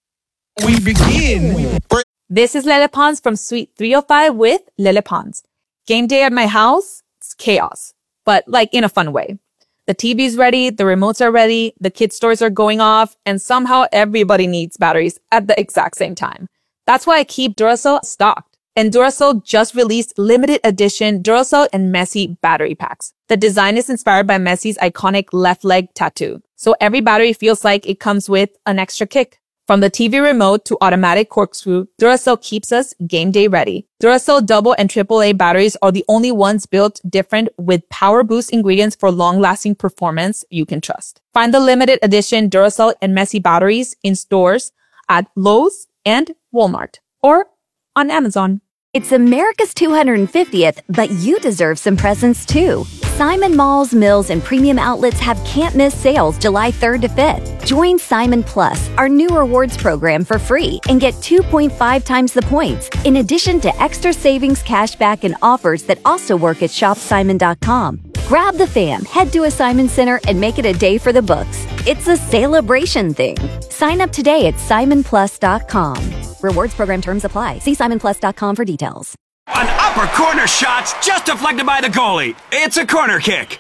We begin. This is Lele Pons from Suite 305 with Lele Pons. Game day at my house, it's chaos, but like in a fun way. The TV's ready, the remotes are ready, the kids' toys are going off, and somehow everybody needs batteries at the exact same time. That's why I keep Duracell stocked. And Duracell just released limited edition Duracell and Messi battery packs. The design is inspired by Messi's iconic left leg tattoo. So every battery feels like it comes with an extra kick. From the TV remote to automatic corkscrew, Duracell keeps us game day ready. Duracell double and AAA batteries are the only ones built different with power boost ingredients for long-lasting performance you can trust. Find the limited edition Duracell and Messi batteries in stores at Lowe's and Walmart or on Amazon. It's America's 250th, but you deserve some presents too. Simon Malls, Mills, and Premium Outlets have can't-miss sales July 3rd to 5th. Join Simon Plus, our new rewards program, for free and get 2.5 times the points, in addition to extra savings, cashback, and offers that also work at shopsimon.com. Grab the fam, head to a Simon Center, and make it a day for the books. It's a celebration thing. Sign up today at simonplus.com. Rewards program terms apply. See simonplus.com for details. An upper corner shot just deflected by the goalie. It's a corner kick.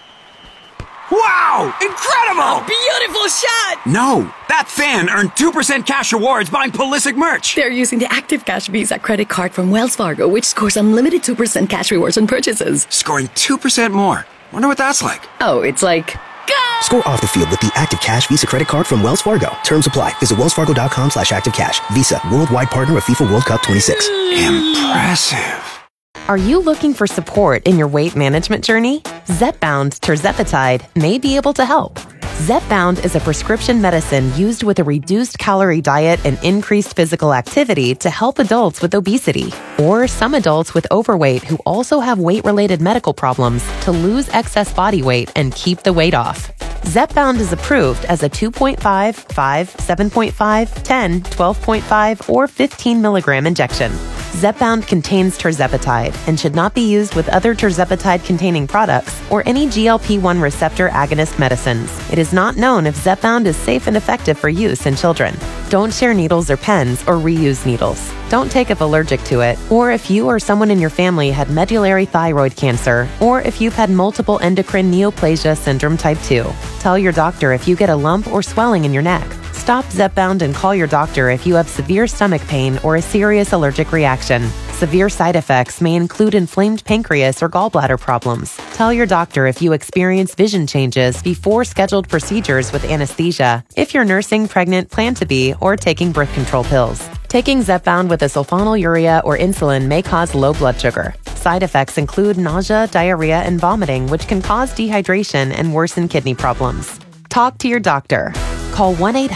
Wow! Incredible! A beautiful shot! No, that fan earned 2% cash rewards buying Pulisic merch. They're using the Active Cash Visa credit card from Wells Fargo, which scores unlimited 2% cash rewards on purchases. Scoring 2% more. Wonder what that's like. Oh, it's like... Go! Score off the field with the Active Cash Visa credit card from Wells Fargo. Terms apply. Visit wellsfargo.com/activecash. Visa, worldwide partner of FIFA World Cup 26. Impressive. Are you looking for support in your weight management journey? Zepbound tirzepatide may be able to help. Zepbound is a prescription medicine used with a reduced calorie diet and increased physical activity to help adults with obesity, or some adults with overweight who also have weight-related medical problems to lose excess body weight and keep the weight off. Zepbound is approved as a 2.5, 5, 7.5, 10, 12.5, or 15 milligram injection. Zepbound contains tirzepatide and should not be used with other tirzepatide-containing products or any GLP-1 receptor agonist medicines. It is not known if Zepbound is safe and effective for use in children. Don't share needles or pens or reuse needles. Don't take if allergic to it, or if you or someone in your family had medullary thyroid cancer, or if you've had multiple endocrine neoplasia syndrome type 2. Tell your doctor if you get a lump or swelling in your neck. Stop Zepbound and call your doctor if you have severe stomach pain or a serious allergic reaction. Severe side effects may include inflamed pancreas or gallbladder problems. Tell your doctor if you experience vision changes before scheduled procedures with anesthesia, if you're nursing, pregnant, plan to be, or taking birth control pills. Taking Zepbound with a sulfonylurea or insulin may cause low blood sugar. Side effects include nausea, diarrhea, and vomiting, which can cause dehydration and worsen kidney problems. Talk to your doctor. Call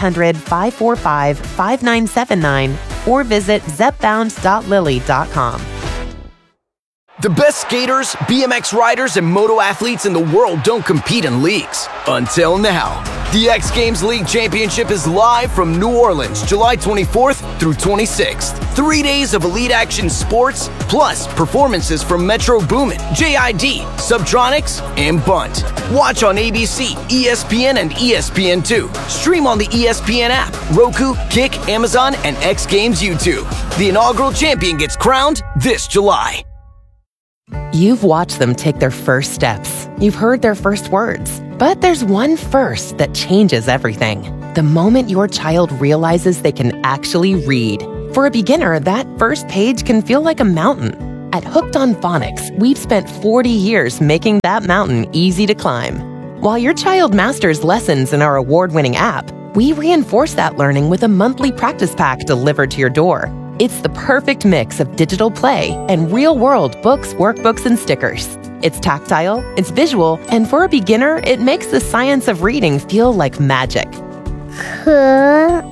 1-800-545-5979 or visit zepbound.lily.com. The best skaters, BMX riders, and moto athletes in the world don't compete in leagues. Until now. The X Games League Championship is live from New Orleans, July 24th through 26th. 3 days of elite action sports, plus performances from Metro Boomin, JID, Subtronics, and Bunt. Watch on ABC, ESPN, and ESPN2. Stream on the ESPN app, Roku, Kick, Amazon, and X Games YouTube. The inaugural champion gets crowned this July. You've watched them take their first steps. You've heard their first words. But there's one first that changes everything. The moment your child realizes they can actually read. For a beginner, that first page can feel like a mountain. At Hooked on Phonics, we've spent 40 years making that mountain easy to climb. While your child masters lessons in our award-winning app, we reinforce that learning with a monthly practice pack delivered to your door. It's the perfect mix of digital play and real-world books, workbooks, and stickers. It's tactile, it's visual, and for a beginner, it makes the science of reading feel like magic. Cat.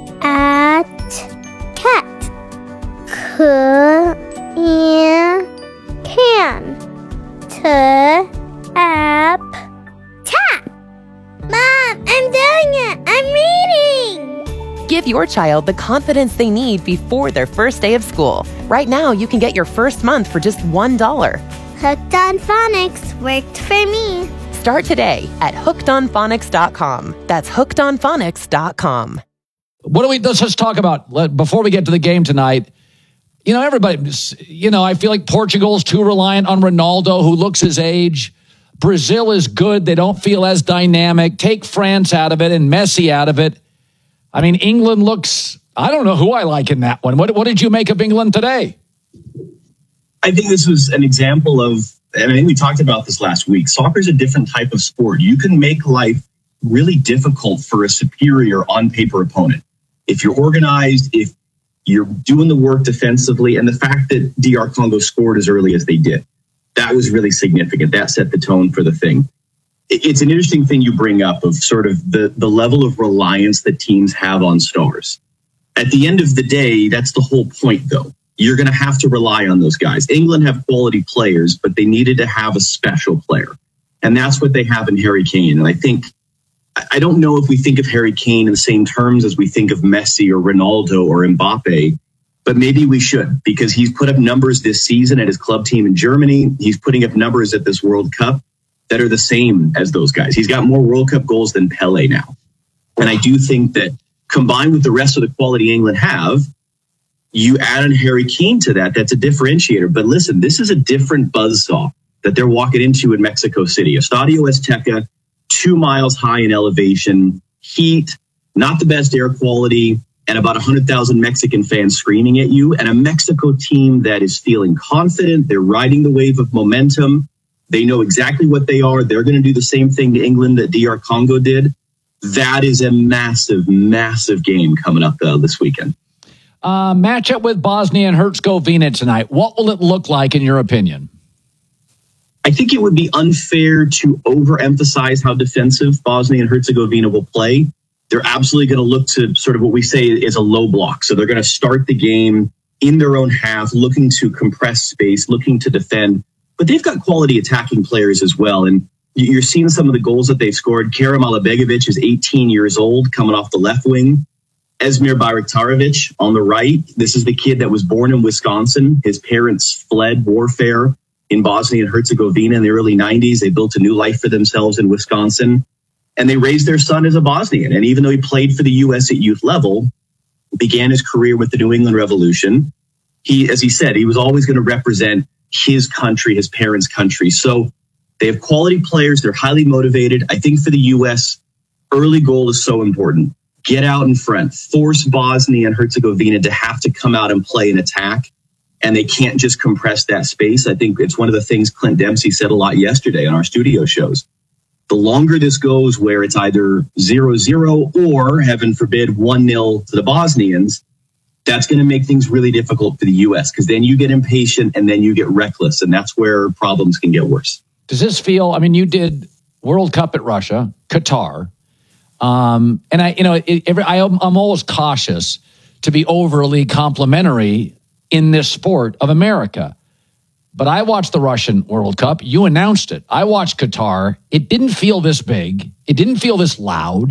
Can. Tap. Mom, I'm doing it. I'm reading. Give your child the confidence they need before their first day of school. Right now, you can get your first month for just $1. Hooked on Phonics worked for me. Start today at hookedonphonics.com. That's hookedonphonics.com. Let's just talk about, before we get to the game tonight, everybody, I feel like Portugal's too reliant on Ronaldo, who looks his age. Brazil is good. They don't feel as dynamic. Take France out of it and Messi out of it. I mean, England looks, I don't know who I like in that one. What did you make of England today? I think this was an example of, and I think we talked about this last week, soccer is a different type of sport. You can make life really difficult for a superior on-paper opponent. If you're organized, if you're doing the work defensively, and the fact that DR Congo scored as early as they did, that was really significant. That set the tone for the thing. It's an interesting thing you bring up of sort of the level of reliance that teams have on stars. At the end of the day, that's the whole point, though. You're going to have to rely on those guys. England have quality players, but they needed to have a special player. And that's what they have in Harry Kane. And I don't know if we think of Harry Kane in the same terms as we think of Messi or Ronaldo or Mbappe, but maybe we should, because he's put up numbers this season at his club team in Germany. He's putting up numbers at this World Cup that are the same as those guys. He's got more World Cup goals than Pele now. And I do think that combined with the rest of the quality England have, you add in Harry Kane to that, that's a differentiator. But listen, this is a different buzzsaw that they're walking into in Mexico City. Estadio Azteca, 2 miles high in elevation, heat, not the best air quality, and about 100,000 Mexican fans screaming at you, and a Mexico team that is feeling confident. They're riding the wave of momentum. They know exactly what they are. They're going to do the same thing to England that DR Congo did. That is a massive, massive game coming up this weekend. Matchup with Bosnia and Herzegovina tonight. What will it look like in your opinion? I think it would be unfair to overemphasize how defensive Bosnia and Herzegovina will play. They're absolutely going to look to sort of what we say is a low block. So they're going to start the game in their own half, looking to compress space, looking to defend. But they've got quality attacking players as well. And you're seeing some of the goals that they've scored. Kerem Alabegovic is 18 years old, coming off the left wing. Esmir Bayraktarovic on the right. This is the kid that was born in Wisconsin. His parents fled warfare in Bosnia and Herzegovina in the early 90s. They built a new life for themselves in Wisconsin. And they raised their son as a Bosnian. And even though he played for the U.S. at youth level, began his career with the New England Revolution, as he said, he was always going to represent his country, his parents' country. So they have quality players. They're highly motivated. I think for the U.S., early goal is so important. Get out in front, force Bosnia and Herzegovina to have to come out and play an attack. And they can't just compress that space. I think it's one of the things Clint Dempsey said a lot yesterday on our studio shows. The longer this goes where it's either 0-0 or, heaven forbid, 1-0 to the Bosnians, that's going to make things really difficult for the U.S. because then you get impatient and then you get reckless. And that's where problems can get worse. Does this feel, you did World Cup at Russia, Qatar. And I'm always cautious to be overly complimentary in this sport of America. But I watched the Russian World Cup. You announced it. I watched Qatar. It didn't feel this big. It didn't feel this loud.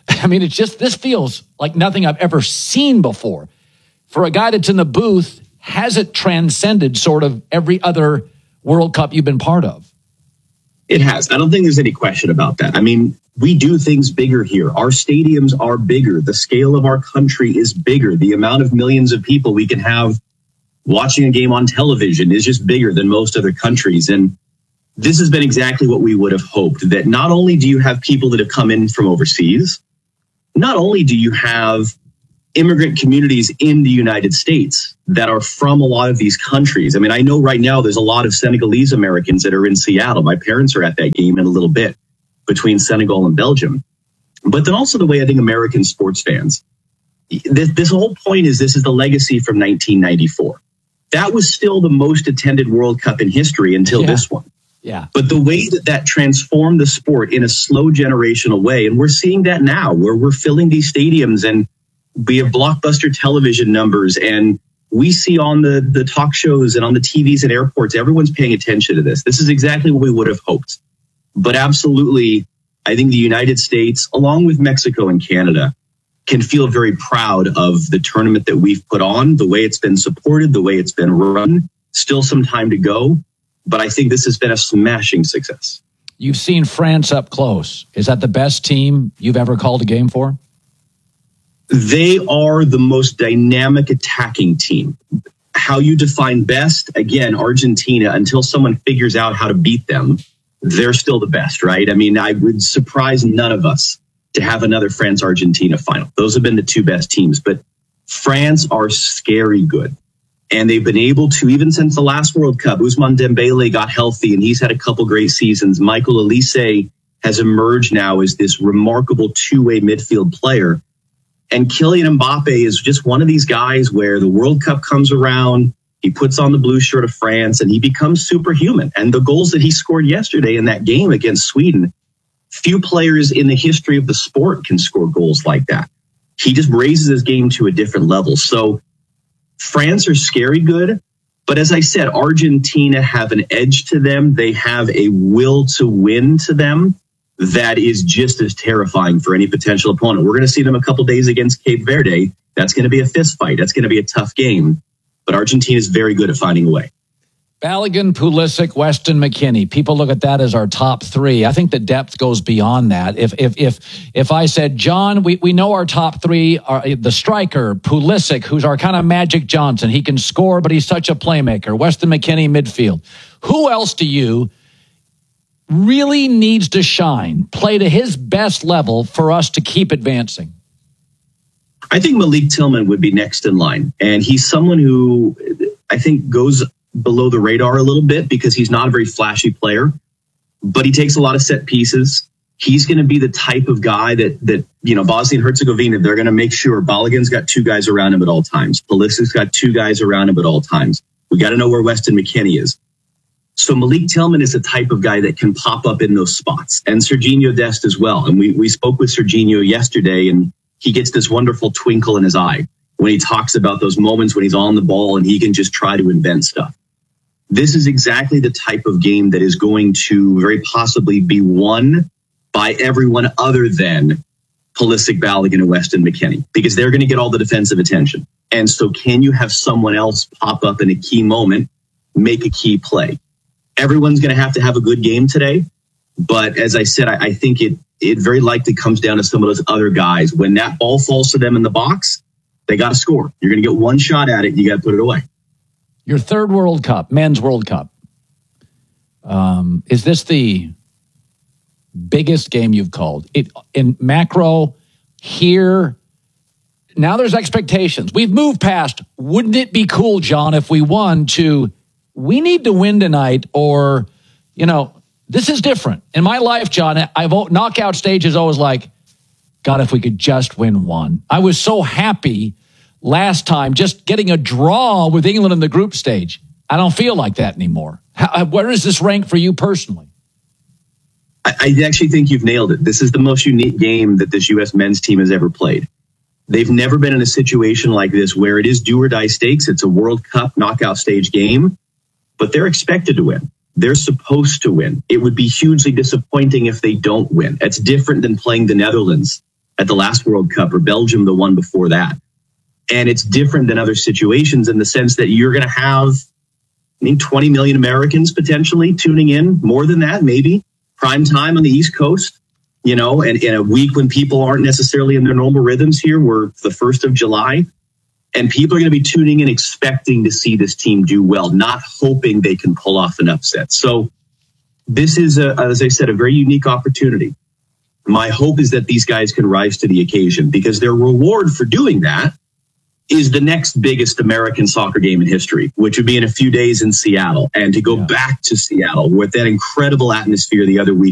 I mean, this feels like nothing I've ever seen before. For a guy that's in the booth, has it transcended sort of every other World Cup you've been part of? It has. I don't think there's any question about that. I mean, we do things bigger here. Our stadiums are bigger. The scale of our country is bigger. The amount of millions of people we can have watching a game on television is just bigger than most other countries. And this has been exactly what we would have hoped, that not only do you have people that have come in from overseas, not only do you have immigrant communities in the United States that are from a lot of these countries. I mean, I know right now there's a lot of Senegalese Americans that are in Seattle. My parents are at that game in a little bit between Senegal and Belgium. But then also the way I think American sports fans, this whole point is, this is the legacy from 1994. That was still the most attended World Cup in history until this one. Yeah. But the way that transformed the sport in a slow generational way, and we're seeing that now, where we're filling these stadiums and we have blockbuster television numbers, and we see on the talk shows and on the TVs at airports, everyone's paying attention to this. This is exactly what we would have hoped. But absolutely, I think the United States, along with Mexico and Canada, can feel very proud of the tournament that we've put on, the way it's been supported, the way it's been run. Still some time to go, but I think this has been a smashing success. You've seen France up close. Is that the best team you've ever called a game for? They are the most dynamic attacking team. How you define best, again, Argentina, until someone figures out how to beat them, they're still the best, right? I mean, I would surprise none of us to have another France-Argentina final. Those have been the two best teams, but France are scary good. And they've been able to, even since the last World Cup, Ousmane Dembele got healthy and he's had a couple great seasons. Michael Olise has emerged now as this remarkable two-way midfield player. And Kylian Mbappe is just one of these guys where the World Cup comes around, he puts on the blue shirt of France, and he becomes superhuman. And the goals that he scored yesterday in that game against Sweden, few players in the history of the sport can score goals like that. He just raises his game to a different level. So France are scary good. But as I said, Argentina have an edge to them. They have a will to win to them that is just as terrifying for any potential opponent. We're going to see them a couple days against Cape Verde. That's going to be a fist fight. That's going to be a tough game. But Argentina is very good at finding a way. Balogun, Pulisic, Weston McKennie. People look at that as our top three. I think the depth goes beyond that. If I said, John, we know our top three are the striker, Pulisic, who's our kind of Magic Johnson. He can score, but he's such a playmaker. Weston McKennie, midfield. Who else do you really needs to shine, play to his best level for us to keep advancing? I think Malik Tillman would be next in line. And he's someone who I think goes below the radar a little bit because he's not a very flashy player, but he takes a lot of set pieces. He's going to be the type of guy that Bosnia and Herzegovina, they're going to make sure Balogun's got two guys around him at all times. Pulisic's got two guys around him at all times. We got to know where Weston McKennie is. So Malik Tillman is the type of guy that can pop up in those spots, and Serginho Dest as well. And we spoke with Serginho yesterday, and he gets this wonderful twinkle in his eye when he talks about those moments when he's on the ball and he can just try to invent stuff. This is exactly the type of game that is going to very possibly be won by everyone other than Pulisic, Balogun, and Weston McKennie, because they're going to get all the defensive attention. And so can you have someone else pop up in a key moment, make a key play? Everyone's going to have a good game today. But as I said, I think it very likely comes down to some of those other guys. When that ball falls to them in the box, they got to score. You're going to get one shot at it. You got to put it away. Your third World Cup, men's World Cup. Is this the biggest game you've called? In macro, here, now there's expectations. We've moved past, wouldn't it be cool, John, if we won, to we need to win tonight, or, this is different. In my life, John, knockout stage is always like, God, if we could just win one. I was so happy last time just getting a draw with England in the group stage. I don't feel like that anymore. Where does this rank for you personally? I actually think you've nailed it. This is the most unique game that this U.S. men's team has ever played. They've never been in a situation like this where it is do or die stakes. It's a World Cup knockout stage game, but they're expected to win. They're supposed to win. It would be hugely disappointing if they don't win. It's different than playing the Netherlands at the last World Cup, or Belgium the one before that. And it's different than other situations in the sense that you're going to have 20 million Americans potentially tuning in, more than that, maybe. Prime time on the East Coast, and in a week when people aren't necessarily in their normal rhythms here. We're the 1st of July. And people are going to be tuning in expecting to see this team do well, not hoping they can pull off an upset. So this is, as I said, a very unique opportunity. My hope is that these guys can rise to the occasion, because their reward for doing that is the next biggest American soccer game in history, which would be in a few days in Seattle. And to go back to Seattle with that incredible atmosphere the other week